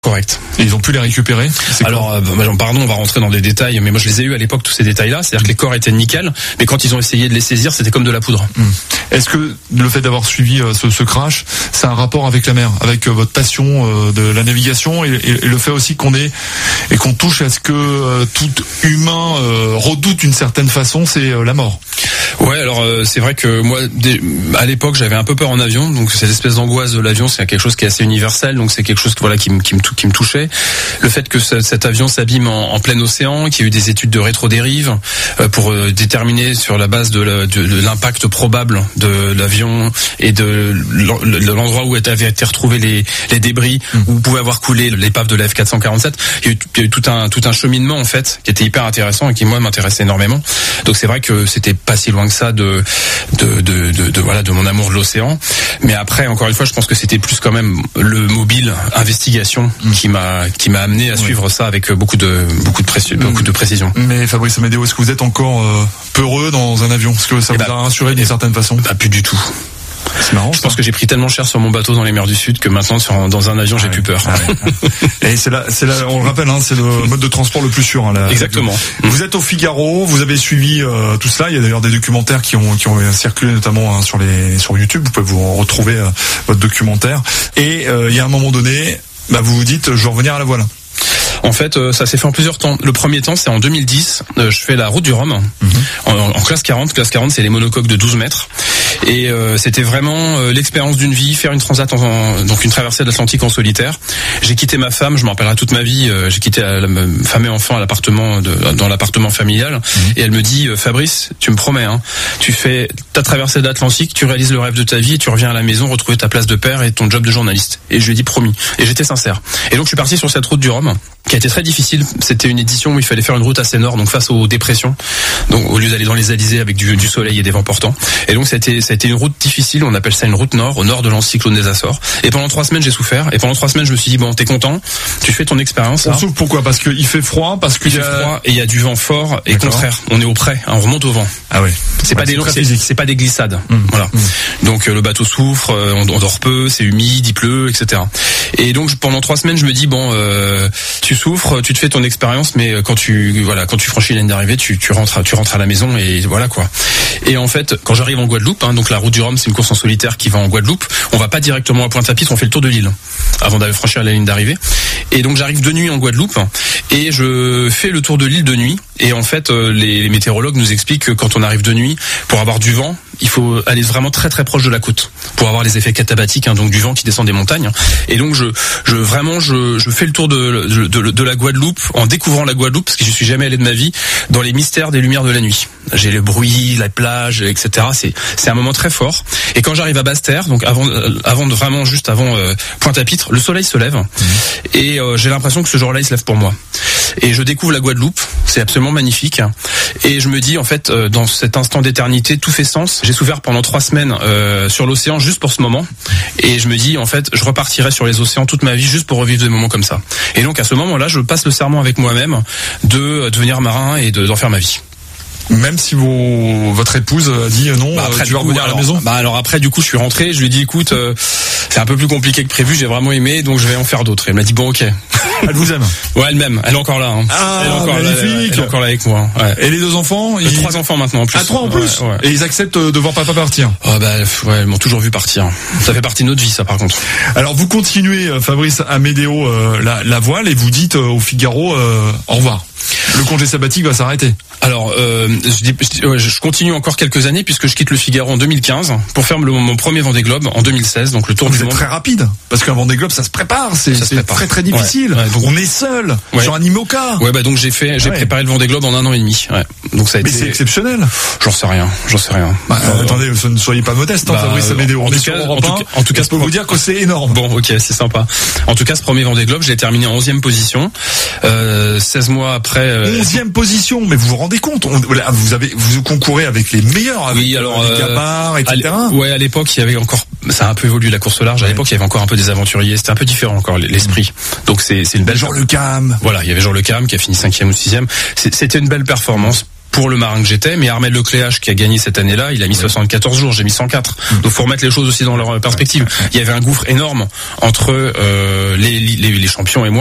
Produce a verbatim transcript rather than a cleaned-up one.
Correct. Et ils ont pu les récupérer? C'est Alors, euh, bah, pardon, on va rentrer dans des détails, mais moi je les ai eu à l'époque, tous ces détails-là. C'est-à-dire que les corps étaient nickel, mais quand ils ont essayé de les saisir, c'était comme de la poudre. Mmh. Est-ce que le fait d'avoir suivi euh, ce, ce crash, ça a un rapport avec la mer, avec euh, votre passion euh, de la navigation et, et, et le fait aussi qu'on est et qu'on touche à ce que euh, tout humain euh, redoute d'une certaine façon, c'est euh, la mort? Ouais, alors euh, c'est vrai que moi, dès, à l'époque, j'avais un peu peur en avion, donc cette espèce d'angoisse de l'avion, c'est quelque chose qui est assez universel, donc c'est quelque chose voilà qui me qui me qui me touchait. Le fait que ce, cet avion s'abîme en, en plein océan, qu'il y a eu des études de rétrodérive euh, pour euh, déterminer sur la base de, la, de, de l'impact probable de l'avion et de l'endroit où avaient été retrouvés les, les débris, mmh. où pouvait avoir coulé l'épave de la F quatre cent quarante-sept. Il y a eu, il y a eu tout un tout un cheminement en fait qui était hyper intéressant et qui moi m'intéressait énormément. Donc c'est vrai que c'était pas si loin que ça de de de, de, de voilà de mon amour de l'océan. Mais après, encore une fois, je pense que c'était plus quand même le mobile investigation mmh. qui m'a qui m'a amené à suivre oui. ça avec beaucoup de beaucoup de précision, mmh. beaucoup de précision. Mais Fabrice Amédéo, est-ce que vous êtes encore euh, peureux dans un avion? Est-ce que ça et vous bah, a rassuré d'une certaine façon? Bah, plus du tout. C'est marrant. Je pense que j'ai pris tellement cher sur mon bateau dans les mers du Sud que maintenant sur, dans un avion ah j'ai ouais, plus peur. Ah ouais. Et c'est là, c'est là, on le rappelle, hein, c'est le mode de transport le plus sûr. Hein, là. Exactement. Vous êtes au Figaro, vous avez suivi euh, tout cela. Il y a d'ailleurs des documentaires qui ont qui ont circulé notamment hein, sur les sur YouTube. Vous pouvez vous retrouver euh, votre documentaire. Et euh, il y a un moment donné, bah vous vous dites, je vais revenir à la voile. En fait, euh, ça s'est fait en plusieurs temps. Le premier temps, c'est en deux mille dix. Euh, je fais la route du Rhum mmh. en, en classe quarante. Classe quarante, c'est les monocoques de douze mètres. Et euh, c'était vraiment euh, l'expérience d'une vie, faire une transat, en, en, donc une traversée de l'Atlantique en solitaire. J'ai quitté ma femme, je m'en rappellerai toute ma vie. Euh, j'ai quitté la, la, femme et enfant à l'appartement, de, dans l'appartement familial. Mmh. Et elle me dit, euh, Fabrice, tu me promets, hein, tu fais ta traversée de l'Atlantique, tu réalises le rêve de ta vie, et tu reviens à la maison retrouver ta place de père et ton job de journaliste. Et je lui ai dit promis. Et j'étais sincère. Et donc je suis parti sur cette route du Rhum, qui a été très difficile. C'était une édition où il fallait faire une route assez nord, donc face aux dépressions. Donc au lieu d'aller dans les alizés avec du, du soleil et des vents portants. Et donc ça a été, ça a été une route difficile. On appelle ça une route nord, au nord de l'anticyclone des Açores. Et pendant trois semaines j'ai souffert. Et pendant trois semaines je me suis dit bon, t'es content, tu fais ton expérience. On souffre pourquoi? Parce qu'il fait froid, parce qu'il fait a... froid et il y a du vent fort et contraire. On est au près, hein, on remonte au vent. Ah oui. C'est ouais, pas des longs, c'est, c'est pas des glissades. Mmh. Voilà. Mmh. Donc euh, le bateau souffre, euh, on, on dort peu, c'est humide, il pleut, et cetera. Et donc pendant trois semaines je me dis bon, euh, tu souffres, tu te fais ton expérience, mais quand tu voilà, quand tu franchis la ligne d'arrivée, tu, tu rentres, tu rentres à la maison et voilà quoi. Et en fait, quand j'arrive en Guadeloupe, hein, donc la route du Rhum, c'est une course en solitaire qui va en Guadeloupe. On va pas directement à Pointe-à-Pitre, on fait le tour de l'île avant d'aller franchir la ligne d'arrivée. Et donc j'arrive de nuit en Guadeloupe et je fais le tour de l'île de nuit. Et en fait, les, les météorologues nous expliquent que quand on arrive de nuit, pour avoir du vent, il faut aller vraiment très très proche de la côte pour avoir les effets catabatiques, hein, donc du vent qui descend des montagnes. Et donc je, je vraiment je, je fais le tour de, de, de, de la Guadeloupe en découvrant la Guadeloupe parce que je suis jamais allé de ma vie dans les mystères des lumières de la nuit. J'ai le bruit, la plage, et cetera. C'est c'est un moment très fort. Et quand j'arrive à Basse-Terre, donc avant avant de vraiment juste avant euh, Pointe-à-Pitre, le soleil se lève mmh. et euh, j'ai l'impression que ce jour-là il se lève pour moi. Et je découvre la Guadeloupe, c'est absolument magnifique. Et je me dis en fait euh, dans cet instant d'éternité tout fait sens. J'ai souffert pendant trois semaines euh, sur l'océan juste pour ce moment. Et je me dis en fait je repartirai sur les océans toute ma vie juste pour revivre des moments comme ça. Et donc à ce moment-là je passe le serment avec moi-même de devenir marin et de, d'en faire ma vie. Même si vos, votre épouse a dit non, bah après, tu vas coup, revenir alors, à la maison. Bah alors après du coup je suis rentré, je lui ai dit écoute euh, c'est un peu plus compliqué que prévu, j'ai vraiment aimé donc je vais en faire d'autres. Elle m'a dit bon ok. Elle vous aime. Ouais, elle m'aime, elle est encore là. Hein. Ah, elle est encore magnifique. là, elle, elle est encore là avec moi. Ouais. Et les deux enfants, ils... trois enfants maintenant en plus. Ah trois en plus. Ouais, ouais. Et ils acceptent de voir papa partir. Oh bah ouais, ils m'ont toujours vu partir. Ça fait partie de notre vie ça par contre. Alors vous continuez Fabrice Amédéo euh, la, la voile et vous dites euh, au Figaro euh, au revoir. Le congé sabbatique va s'arrêter. Alors, euh, je, dis, je, je continue encore quelques années puisque je quitte le Figaro en deux mille quinze pour faire le, mon premier Vendée Globe en deux mille seize, donc le tour Vous du êtes monde. Très rapide parce qu'un Vendée Globe ça se prépare, c'est, ça se c'est prépare. très très difficile. Ouais, ouais, donc, on est seul ouais. sur un IMOCA. Ouais bah donc j'ai fait, j'ai ouais. préparé le Vendée Globe en un an et demi. Ouais. Donc ça a Mais été. c'est exceptionnel. J'en sais rien, j'en sais rien. Bah, euh, attendez, ne soyez pas modeste, hein, bah, Fabrice Amédéo. On est sur Europe un. En tout cas, je peux vous dire que c'est énorme. Bon, ok, c'est sympa. En tout cas, ce premier Vendée Globe, je l'ai terminé en onzième position. Euh, seize mois après. Euh... onzième position, mais vous vous rendez compte, on, vous avez, vous concourez avec les meilleurs, avec oui, alors, les Gabarres, et cetera. À ouais, à l'époque, il y avait encore, ça a un peu évolué la course au large. À ouais. l'époque, il y avait encore un peu des aventuriers. C'était un peu différent encore l'esprit. Donc c'est, c'est une belle. Jean Le Cam. Voilà, il y avait Jean Le Cam qui a fini cinquième ou sixième. C'était une belle performance. pour le marin que j'étais, mais Armel Lecléache qui a gagné cette année-là, il a mis ouais. soixante-quatorze jours, j'ai mis cent quatre. Mmh. Donc faut remettre les choses aussi dans leur perspective. Il y avait un gouffre énorme entre euh, les, les, les champions et moi.